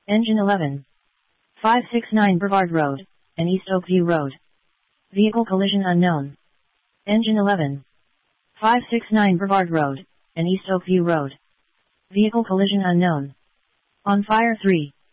Engine 11. 569 Brevard Road, and East Oakview Road. Vehicle collision unknown. Engine 11. 569 Brevard Road, and East Oakview Road. Vehicle collision unknown. On fire 3.